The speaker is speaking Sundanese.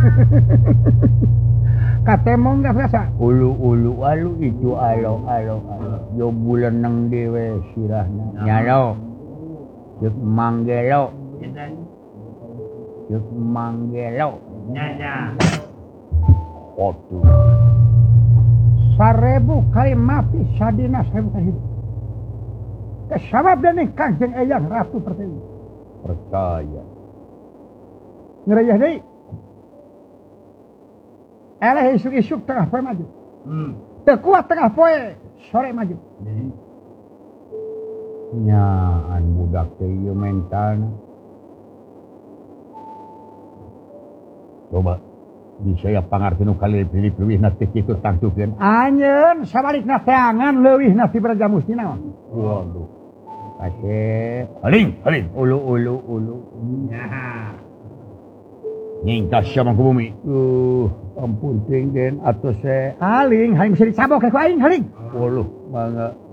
Katemong nggak rasa. Ulu alu itu alo. Yo bulan nang dewe sirahna. Nyalo. Cek manggelo. Cek manggelo. Nyanya. Otu. 1000 kali mati sadina 1000 kali hidup. Kesabab dan Kangjeng Eyang Ratu Pertiwi. Percaya. Ngerayah deui. Eleh isuk-isuk tengah poe maju. Teu kuat tengah poe sore maju. Nyaan budak teh ieu mentalna. Coba bisa ya pangartinu kali pilih-pilih nanti kitu tangtukeun. Anjeun sabalikna teangan leuwihna ti Brajamusti naon. Waduh. Kasih. Aling. Ulu. Nah. Nyingkas sama ke bumi. Ampun ting den atus Haling bisa dicabok ku aing haling. Uluh mangga.